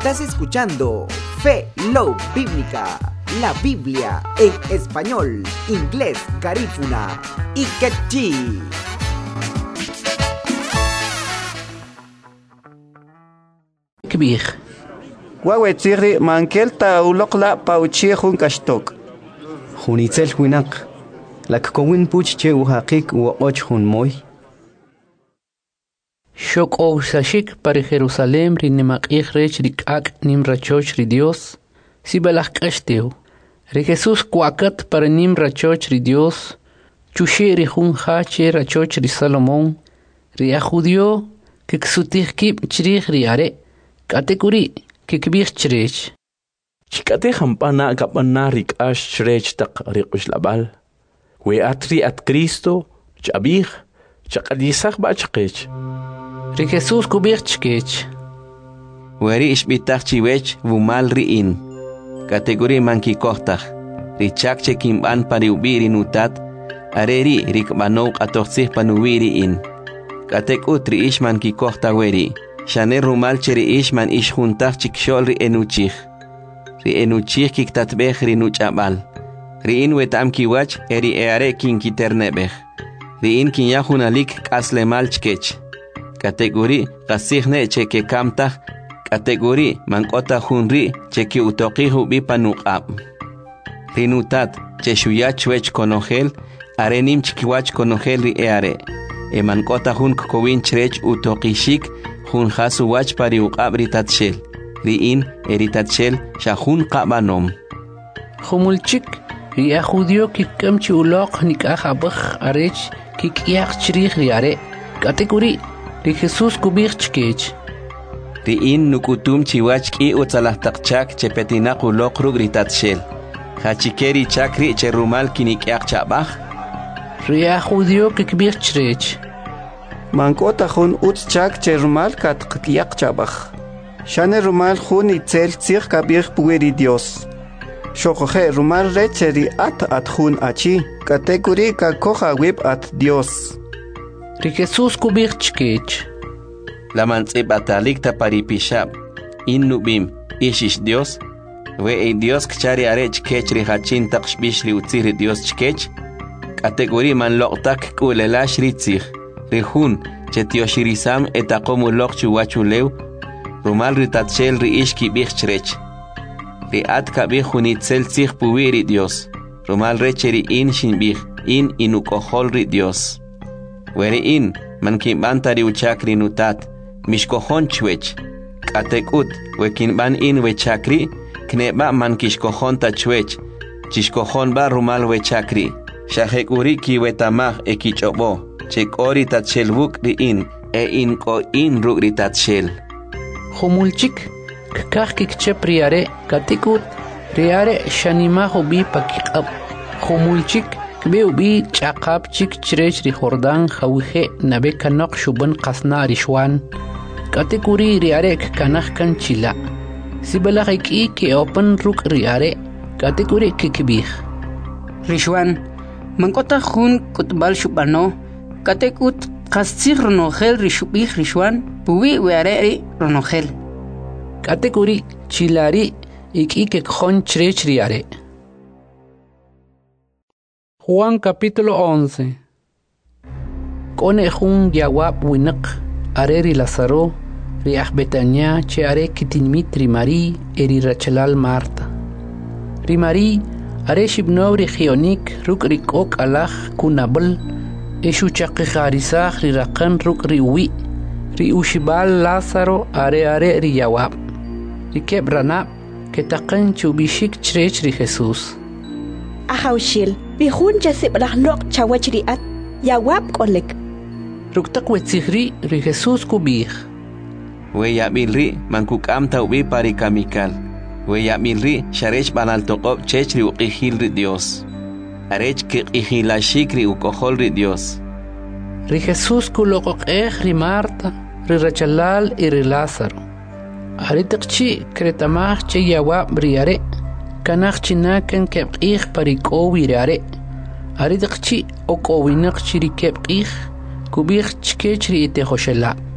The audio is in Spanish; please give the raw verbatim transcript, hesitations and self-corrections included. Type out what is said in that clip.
Estás escuchando Fe Love Bíblica, la Biblia en español, inglés, garífuna y quechí. Kbir. Wawetiri mankelta ulokla pauchi hun kashtok. Hunitzel huinak. Lak kowin puch che uhaqik wa och hun moy. Shok o sashik para Jerusalem ri nemak rech rikak nim rachoch ri Dios. Si belak kashteu. Ri Jesús kuakat para nim rachoch ri Dios. Chushi ri hun hache rachoch ri Salomón. Ri a judio que ksutih kip chrich ri are. Katekuri que kbir chrech. Chikate hampana kapana rik ash chrech tak rikush labal. We atri at Cristo chabih chakadisach ba chkech. Ri Jesús kubir chkech. Weri ishbitach chiwech vumal riin. Kategori manki kohtach. Ri chakche kimban pariubiri nutat. Areri rikbanok atoxih panuwiri in. Katek utri ishman ki kohta weri. Shane rumal cheri ishman ish juntach chikshol ri enuchich. Ri enuchich kiktatbech ri nuchabal. Ri in wetam kiwach eri eare kin kiternebech. Ri in kin yahunalik kaslemal chkech. Kategori kasihne cheke kamtach. Kategori mankota hunri cheke utoqihu bipanuqab. Ri nutat cheshuyach wech konogel. Arenim chkiwach konogel ri eare. E mankota hun kokowin chrech utoqishik. Hun hasu wach pari uqab ritatshel. Riin eritatshel shahun qabanom. Humulchik ri a judio kikamchi ulok nikah abakh arech kikiach chrich riare. Kategori ri Jesús kubich chkech. Riin nukutum chiwach ki utsalahtakchak chepetinaq ulok rug ritatshel. Hachikeri chakri cherumal kinikiach chabach. Ri a judio kikbich chrech. Mankota hun utchak cherumal kat qkiyak chabach. Shane rumal hun itzel tsir kabir pueri Dios. Shokoje rumal recheri at at hun achi. Kategori ka koja web at Dios. Ri Jesús kubich chkech. La mantzib atalik ta paripishab. In nubim ishish Dios. We e Dios kchari arech kech ri hachin takshbish ri utzir Dios chkech. Kategori man loktak kulelash ritzir. Rihun chetioshirisam etakomu lok chuwachuleu. Rumal ritatshel ri ishki bichrech. Ri at kabih hunitzel tzich puwiri Dios. Rumal recheri in shinbih in inukohol ri Dios. Weri in man kimbanta ri uchakri nutat. Mishkohon chwech. Katekut wekinban in wechakri. Kneba man kishkohon ta chwech. Chishkohon ba rumal wechakri. Shahekuri ki wetamah ekichobo. Chek ori tatshel wuk ri in. E in ko in ruk ri tatshel. Humulchik kakak kikchep riare katikut riare shanimaho bi pakikab. Humulchik kbeu bi chakab chik chrech ri Jordan khawhe nabe kanok shuban qasna rishwan. Katikuri riare kanakh kan chila. Sibalak iki ke open ruk riare katikuri kikbih. Rishwan mankota hun kutbal shubano katekut qastsir ronogel rishubih rishwan puwi weare ronogel. Kategori chilari iki que khon chrech riare. Juan capítulo once. Kone jun yawab winak areri Lazaro riach Betania che are kitinmit rimari eri Rachelal Marta. Rimari are shibnov regionik ruk rikok alach kunabel eshu chaqigharisach rirakan ruk riwi ri ushibal Lázaro are are ri yawab. Rikeb ranab que taqan chubishik chrech ri Jesús. Ahawshil bihun jasib rahnok chawachriat yawab kolek. Ruktak wetzihri ri Jesús kubih. We yabilri mankukam taubi pari kamikal. We yabilri sharech banal toqob chech ri uqihil ri Dios. Arech ki qihilashik ri ukohol ri Dios. Ri Jesús kulokok eh ri Marta ri Rachelal y ri Lázaro. Aritakchi kretamach che yawab riare. Kanach chinakan kebqih parikowi riare. Aritakchi okowinak chiri kebqih kubih chkech ri ite hoshela.